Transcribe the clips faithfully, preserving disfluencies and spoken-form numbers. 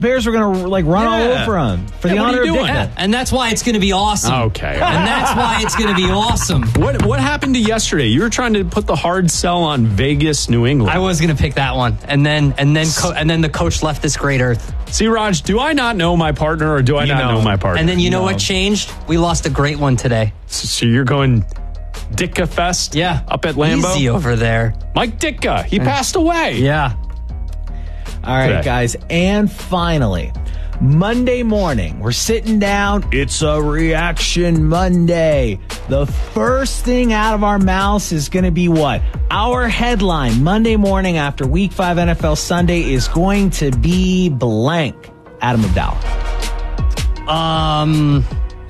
Bears were going to like run Yeah. all over them for Yeah, the what are honor you of doing? Ditka. Yeah, and that's why it's going to be awesome. Okay. And that's why it's going to be awesome. What what happened to yesterday? You were trying to put the hard sell on Vegas, New England. I was going to pick that one, and then and then co- and then the coach left this great earth. See, Raj, do I not know my partner or do I You not know. know my partner? And then you know No. what changed? We lost a great one today. So, so you're going Ditka Fest? Yeah, Up at Lambeau? easy over there. Mike Ditka. He passed away. Yeah. All right, Today. guys. And finally, Monday morning, we're sitting down. It's a reaction Monday. The first thing out of our mouths is going to be what? Our headline Monday morning after week five N F L Sunday is going to be blank. Adam Abdallah. Um,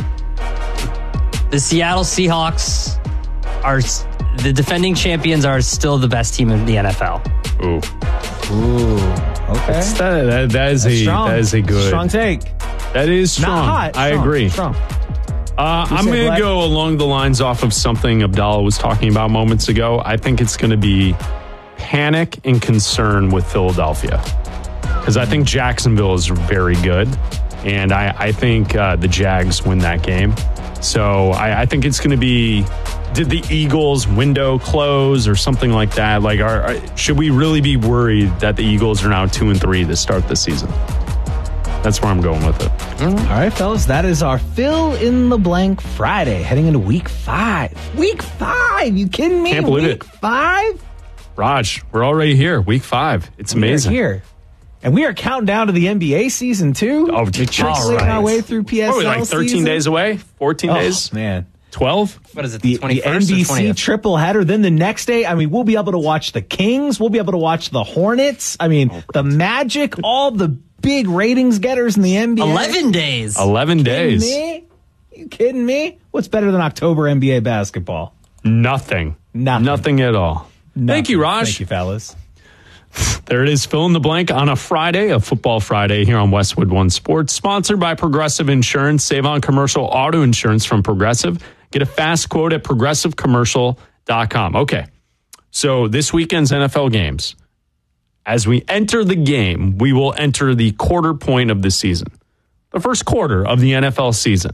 the Seattle Seahawks are the defending champions. Are still the best team in the N F L. Ooh. Ooh, okay. That, that, that, is That's a, strong. that is a good. Strong take. That is strong. Not hot. I Strong. agree. Strong. Uh, I'm say going to black? go along the lines off of something Abdallah was talking about moments ago. I think it's going to be panic and concern with Philadelphia because I think Jacksonville is very good, and I, I think uh, the Jags win that game. So I, I think it's going to be, did the Eagles window close or something like that? Like, are, are, should we really be worried that the Eagles are now two and three to start the season? That's where I'm going with it. All right, fellas, that is our fill in the blank Friday, heading into week five. Week five? You kidding me? Can't believe week it. Five? Raj, we're already here, week five. It's amazing. We are here. And we are counting down to the N B A season, too. Oh, We're all trickling right. our way through P S L What are we, like thirteen season. days away? fourteen Oh, days? man. twelve? What is it? The, The twenty the first N B or C twentieth? triple header. Then the next day, I mean, we'll be able to watch the Kings. We'll be able to watch the Hornets. I mean, Oh, the Magic, all the big ratings getters in the N B A. Eleven days. eleven Kidding days. me? You kidding me? What's better than October N B A basketball? Nothing. Nothing. Nothing at all. Thank Nothing. you, Raj. Thank you, fellas. There it is, fill in the blank on a Friday, a football Friday here on Westwood One Sports, sponsored by Progressive Insurance. Save on commercial auto insurance from Progressive. Get a fast quote at progressive commercial dot com. Okay, so this weekend's N F L games. As we enter the game, we will enter the quarter point of the season, the first quarter of the N F L season.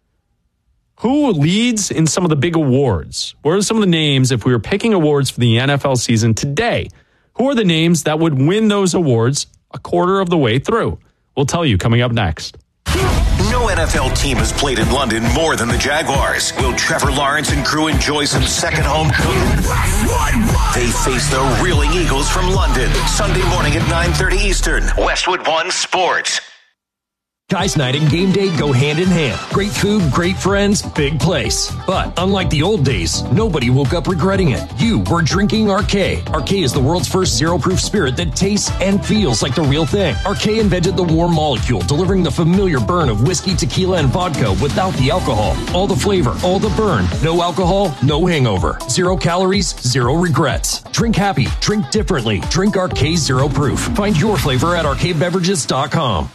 Who leads in some of the big awards? What are some of the names if we were picking awards for the N F L season today? Who are the names that would win those awards a quarter of the way through? We'll tell you coming up next. No N F L team has played in London more than the Jaguars. Will Trevor Lawrence and crew enjoy some second home cooking? They face the Reeling Eagles from London. Sunday morning at nine thirty Eastern. Westwood One Sports. Guys night and game day go hand in hand. Great food, great friends, big place. But unlike the old days, nobody woke up regretting it. You were drinking Arcade. Arcade is the world's first zero-proof spirit that tastes and feels like the real thing. Arcade invented the warm molecule, delivering the familiar burn of whiskey, tequila, and vodka without the alcohol. All the flavor, all the burn. No alcohol, no hangover. Zero calories, zero regrets. Drink happy, drink differently. Drink Arcade Zero Proof. Find your flavor at arcade beverages dot com.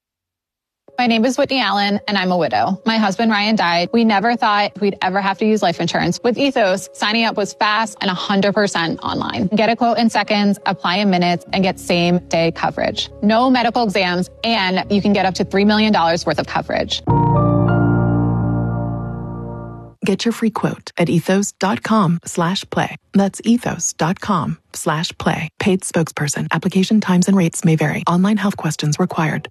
My name is Whitney Allen, and I'm a widow. My husband, Ryan, died. We never thought we'd ever have to use life insurance. With Ethos, signing up was fast and one hundred percent online. Get a quote in seconds, apply in minutes, and get same-day coverage. No medical exams, and you can get up to three million dollars worth of coverage. Get your free quote at ethos.com slash play. That's ethos.com slash play. Paid spokesperson. Application times and rates may vary. Online health questions required.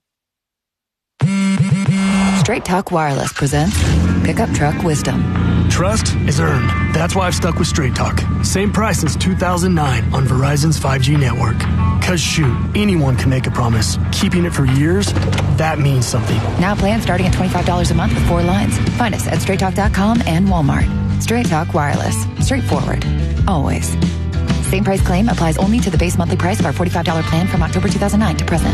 Straight Talk Wireless presents Pickup Truck Wisdom. Trust is earned. That's why I've stuck with Straight Talk. Same price since two thousand nine on Verizon's five G network. Cause shoot, anyone can make a promise. Keeping it for years, that means something. Now plan starting at twenty-five dollars a month with four lines. Find us at straight talk dot com and Walmart. Straight Talk Wireless. Straightforward. Always. Same price claim applies only to the base monthly price of our forty-five dollars plan from October two thousand nine to present.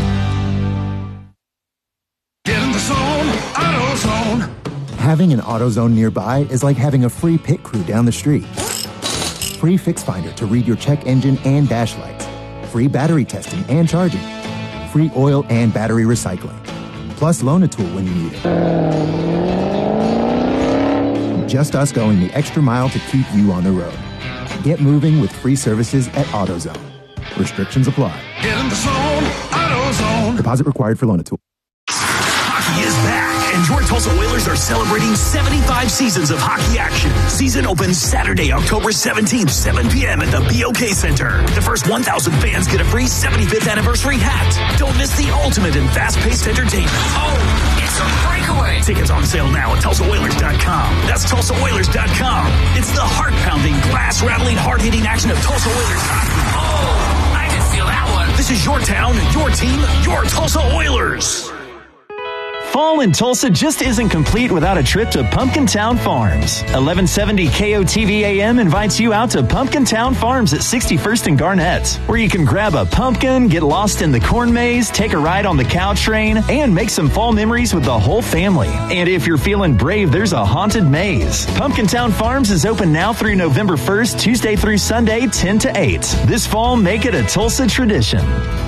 Get in the zone, AutoZone. Having an AutoZone nearby is like having a free pit crew down the street. Free Fix Finder to read your check engine and dash lights. Free battery testing and charging. Free oil and battery recycling. Plus loan a tool when you need it. Just us going the extra mile to keep you on the road. Get moving with free services at AutoZone. Restrictions apply. Get in the zone, AutoZone. AutoZone. Deposit required for loan at tool. Hockey is back, and your Tulsa Oilers are celebrating seventy-five seasons of hockey action. Season opens Saturday, October seventeenth, seven p.m. at the B O K Center. The first one thousand fans get a free seventy-fifth anniversary hat. Don't miss the ultimate in fast-paced entertainment. Oh, it's a breakaway. Tickets on sale now at Tulsa Oilers dot com. That's Tulsa Oilers dot com. It's the heart-pounding, glass-rattling, hard-hitting action of Tulsa Oilers hockey. Oh, I can feel that one. This is your town, your team, your Tulsa Oilers. Fall in Tulsa just isn't complete without a trip to Pumpkin Town Farms. eleven seventy K O T V A M invites you out to Pumpkin Town Farms at sixty-first and Garnett, where you can grab a pumpkin, get lost in the corn maze, take a ride on the cow train, and make some fall memories with the whole family. And if you're feeling brave, there's a haunted maze. Pumpkin Town Farms is open now through November first, Tuesday through Sunday, ten to eight. This fall, make it a Tulsa tradition.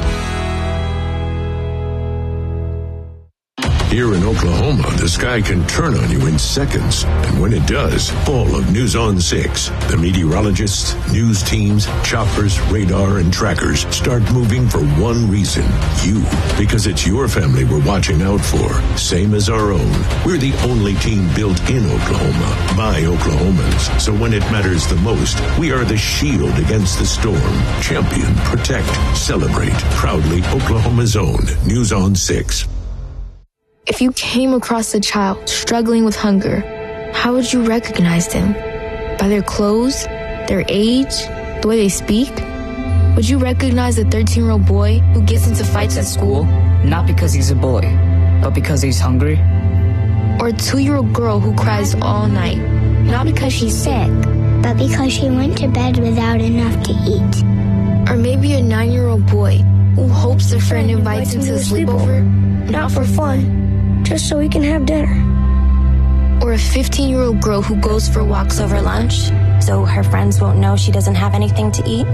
Here in Oklahoma, the sky can turn on you in seconds. And when it does, all of News on six, the meteorologists, news teams, choppers, radar, and trackers start moving for one reason. You. Because it's your family we're watching out for. Same as our own. We're the only team built in Oklahoma by Oklahomans. So when it matters the most, we are the shield against the storm. Champion, protect, celebrate. Proudly Oklahoma's own. News on six. If you came across a child struggling with hunger, how would you recognize them? By their clothes, their age, the way they speak? Would you recognize a thirteen-year-old boy who gets into fights at school? Not because he's a boy, but because he's hungry? Or a two-year-old girl who cries all night? Not because she's sick, but because she went to bed without enough to eat. Or maybe a nine-year-old boy who hopes a friend invites him to a sleepover, not for fun, just so we can have dinner. Or a fifteen-year-old girl who goes for walks over lunch, so her friends won't know she doesn't have anything to eat.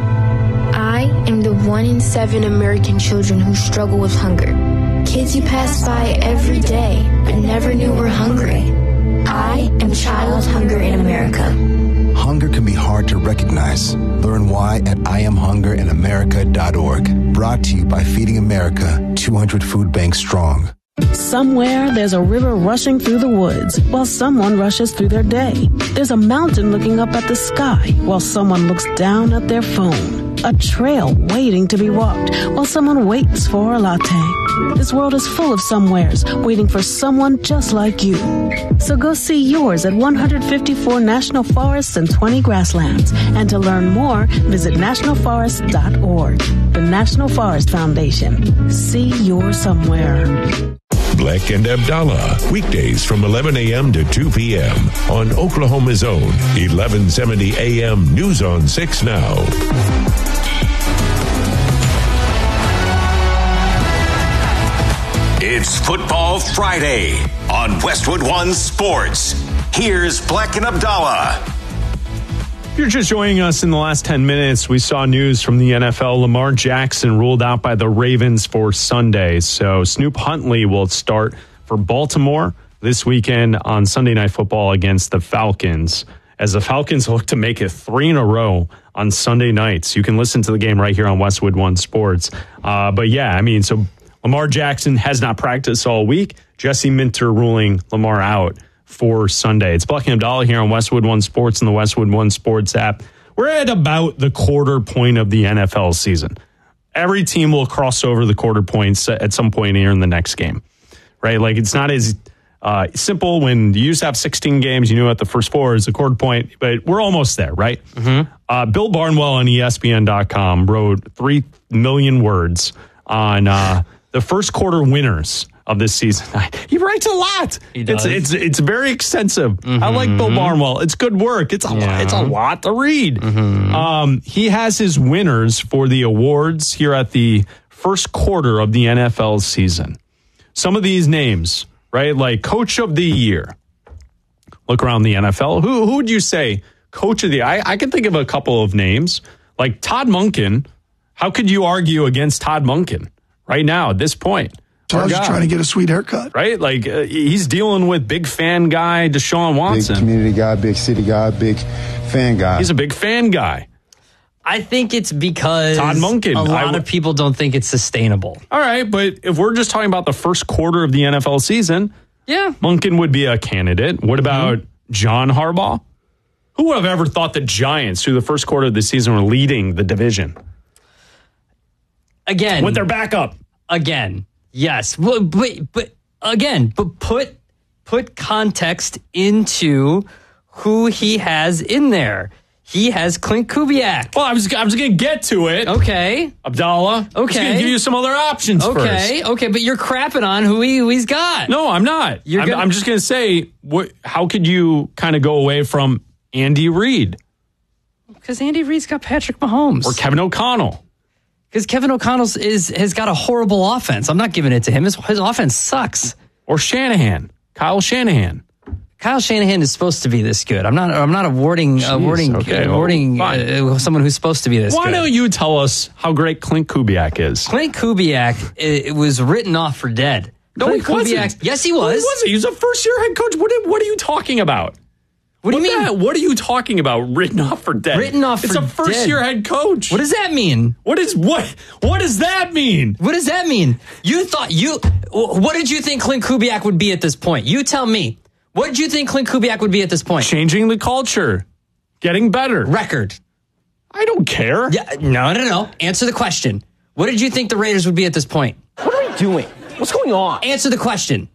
I am the one in seven American children who struggle with hunger. Kids you pass by every day, but never knew were hungry. I am Child Hunger in America. Hunger can be hard to recognize. Learn why at I am hunger in america dot org. Brought to you by Feeding America, two hundred food banks strong. Somewhere there's a river rushing through the woods while someone rushes through their day. There's a mountain looking up at the sky while someone looks down at their phone. A trail waiting to be walked while someone waits for a latte. This world is full of somewheres waiting for someone just like you. So go see yours at one hundred fifty-four national forests and twenty grasslands. And to learn more, visit national forest dot org. The National Forest Foundation. See your somewhere. Black and Abdallah, weekdays from eleven a.m. to two p.m. on Oklahoma's own eleven seventy A M News on six Now. It's Football Friday on Westwood One Sports. Here's Black and Abdallah. If you're just joining us in the last ten minutes, we saw news from the N F L. Lamar Jackson ruled out by the Ravens for Sunday. So Snoop Huntley will start for Baltimore this weekend on Sunday Night Football against the Falcons, as the Falcons look to make it three in a row on Sunday nights. You can listen to the game right here on Westwood One Sports. Uh, but yeah, I mean, so Lamar Jackson has not practiced all week. Jesse Minter ruling Lamar out for Sunday. It's Black and Abdallah here on Westwood One Sports and the Westwood One Sports app. We're at about the quarter point of the N F L season. Every team will cross over the quarter points at some point here in the next game, right? Like, it's not as uh, simple when you used to have sixteen games, you knew what the first four is a quarter point, but we're almost there, right? Mm-hmm. Uh, Bill Barnwell on E S P N dot com wrote three million words on uh, the first quarter winners of this season. He writes a lot. He does. It's it's it's very extensive. Mm-hmm. I like Bill Barnwell. It's good work. It's a yeah. lot, it's a lot to read. Mm-hmm. Um, he has his winners for the awards here at the first quarter of the N F L season. Some of these names, right? Like Coach of the Year. Look around the N F L. Who who would you say Coach of the Year? I, I can think of a couple of names. Like Todd Monken. How could you argue against Todd Monken right now at this point? So I was just trying to get a sweet haircut. Right? Like, uh, he's dealing with big fan guy Deshaun Watson. Big community guy, big city guy, big fan guy. He's a big fan guy. I think it's because Todd Monken. a lot I w- of people don't think it's sustainable. All right, but if we're just talking about the first quarter of the N F L season, yeah, Monken would be a candidate. What about mm-hmm. John Harbaugh? Who would have ever thought the Giants, through the first quarter of the season, were leading the division? Again. With their backup. Again. Yes. Well, but, but again, but put put context into who he has in there. He has Clint Kubiak. Well, I was I was going to get to it. Okay. Abdallah. Okay. I was going to give you some other options okay. first. Okay, but you're crapping on who, he, who he's got. No, I'm not. You're I'm, gonna- I'm just going to say, what? How could you kind of go away from Andy Reid? Because Andy Reid's got Patrick Mahomes. Or Kevin O'Connell. Because Kevin O'Connell is has got a horrible offense. I'm not giving it to him. His, his offense sucks. Or Shanahan. Kyle Shanahan. Kyle Shanahan is supposed to be this good. I'm not. I'm not awarding Jeez, awarding okay, awarding well, uh, someone who's supposed to be this. Why good. don't you tell us how great Clint Kubiak is? Clint Kubiak it, it was written off for dead. No, Clint he wasn't. Kubiak, yes, he No, was. he wasn't. He was a first-year head coach. What? What are you talking about? What do you mean? The, what are you talking about? Written off for dead. Written off it's for a first-year dead. head coach. What does that mean? What is what? What does that mean? What does that mean? You thought you. What did you think Clint Kubiak would be at this point? You tell me. What did you think Clint Kubiak would be at this point? Changing the culture, getting better. Record. I don't care. Yeah. No. No. No. Answer the question. What did you think the Raiders would be at this point? What are we doing? What's going on? Answer the question.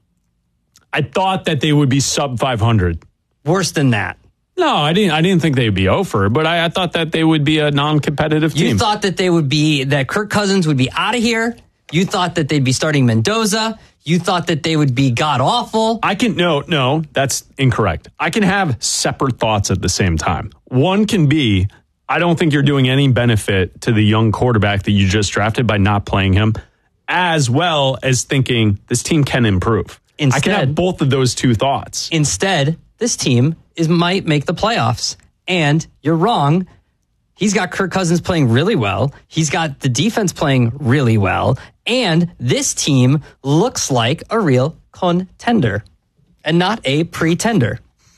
I thought that they would be sub five hundred. Worse than that. No, I didn't. I didn't think they'd be over, but I, I thought that they would be a non-competitive team. You thought that they would be that Kirk Cousins would be out of here. You thought that they'd be starting Mendoza. You thought that they would be god awful. I can no, no, that's incorrect. I can have separate thoughts at the same time. One can be, I don't think you're doing any benefit to the young quarterback that you just drafted by not playing him, as well as thinking this team can improve. Instead, I can have both of those two thoughts. Instead, this team is might make the playoffs. And you're wrong. He's got Kirk Cousins playing really well. He's got the defense playing really well. And this team looks like a real contender and not a pretender.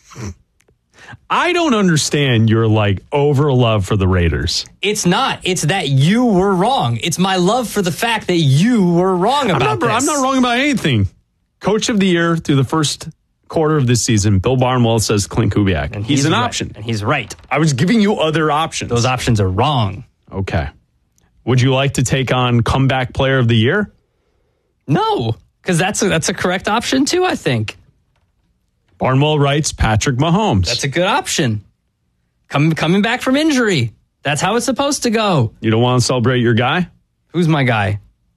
I don't understand your like over love for the Raiders. It's not. It's that you were wrong. It's my love for the fact that you were wrong about I'm not, this. I'm not wrong about anything. Coach of the year through the first quarter of this season, Bill Barnwell says Clint Kubiak. And he's, he's an right. option. And he's right. I was giving you other options. Those options are wrong. Okay. Would you like to take on comeback player of the year? No, because that's a, that's a correct option too, I think. Barnwell writes Patrick Mahomes. That's a good option. Come, coming back from injury. That's how it's supposed to go. You don't want to celebrate your guy? Who's my guy?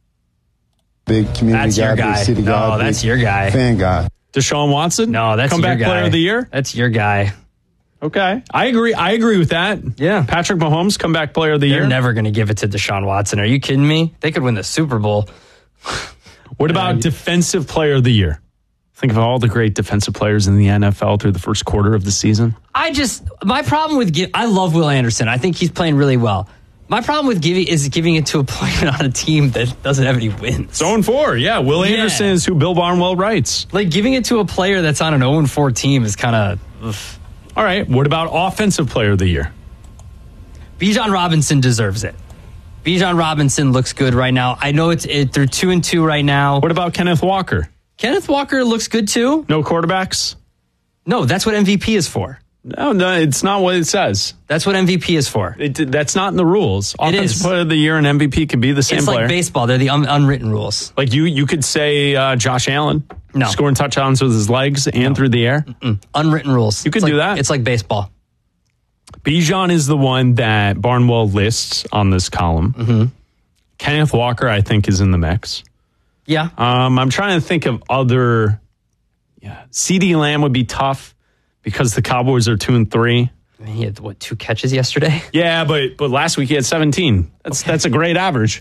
Big community that's guy, your guy. big city no, guy. that's big your guy. Fan guy. Deshaun Watson? No, that's comeback your guy. player of the year? That's your guy. Okay. I agree. I agree with that. Yeah. Patrick Mahomes, comeback player of the They're year. never going to give it to Deshaun Watson. Are you kidding me? They could win the Super Bowl. What about uh, defensive player of the year? Think of all the great defensive players in the N F L through the first quarter of the season. I just, my problem with, give, I love Will Anderson. I think he's playing really well. My problem with giving is giving it to a player on a team that doesn't have any wins. oh and four, yeah. Will Yeah. Anderson is who Bill Barnwell writes. Like giving it to a player that's on an oh and four team is kind of. All right. What about offensive player of the year? Bijan Robinson deserves it. Bijan Robinson looks good right now. I know it's it, they're two and two right now. What about Kenneth Walker? Kenneth Walker looks good too. No quarterbacks? No, that's what M V P is for. No, no, it's not what it says. That's what M V P is for. It, that's not in the rules. It Offensive is. player of the year and M V P could be the same it's player. It's like baseball. They're the un- unwritten rules. Like you, you could say uh, Josh Allen, no. scoring touchdowns with his legs and no. through the air. Mm-mm. Unwritten rules. You could it's do like, that. It's like baseball. Bijan is the one that Barnwell lists on this column. Mm-hmm. Kenneth Walker, I think, is in the mix. Yeah. Um, I'm trying to think of other. Yeah, CeeDee Lamb would be tough because the Cowboys are two and three. I mean, he had what two catches yesterday? Yeah, but but last week he had seventeen. That's okay. That's a great average.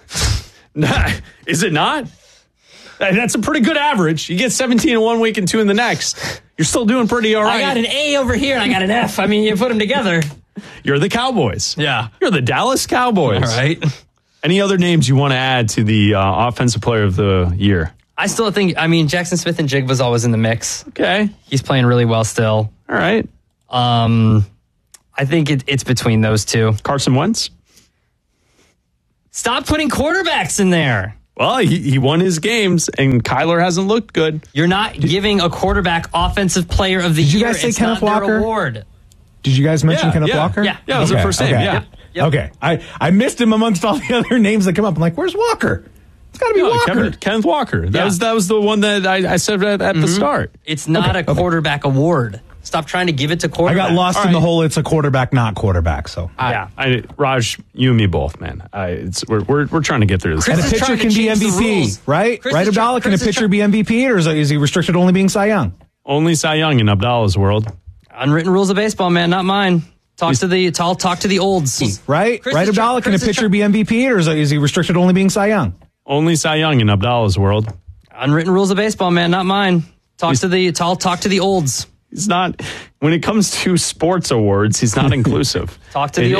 Is it not? That's a pretty good average. You get seventeen in one week and two in the next. You're still doing pretty all right. I got an A over here and I got an F. I mean, you put them together. You're the Cowboys. Yeah. You're the Dallas Cowboys. All right. Any other names you want to add to the uh, offensive player of the year? I still think, I mean, Jackson Smith and Jigba's always in the mix. Okay. He's playing really well still. All right. Um, I think it, it's between those two. Carson Wentz? Stop putting quarterbacks in there. Well, he, he won his games, and Kyler hasn't looked good. You're not giving a quarterback Offensive Player of the Did you Year. guys say it's Kenneth not their Walker? award. Did you guys mention Yeah, Kenneth yeah, Walker? Yeah. Yeah, it was the first name, yeah. Yep. Okay. I, I missed him amongst all the other names that come up. I'm like, where's Walker? It's got to be No, Walker. Kevin, Kenneth Walker. That, Yeah. was, that was the one that I, I said at, at the start. It's not Okay, a quarterback award. Stop trying to give it to quarterback. I got lost All in the right. whole it's a quarterback, not quarterback. So I, Yeah. I, Raj, you and me both, man. I, it's, we're, we're, we're trying to get through this. Chris And a is pitcher trying to can be change M the V P, rules. right? Chris right, is try- Abdallah? Can a Chris is pitcher try- be M V P, or is, is he restricted to only being Cy Young? Only Cy Young in Abdallah's world. Unwritten rules of baseball, man, not mine. Talk to the I'll talk to the olds. Right? Chris right, is try- Abdallah? Can a Chris is pitcher try- be M V P, or is, is he restricted to only being Cy Young? Only Cy Young in Abdallah's world. Unwritten rules of baseball, man, not mine. Talk to the I'll talk to the olds. He's not, when it comes to sports awards, he's not inclusive. Talk to It- the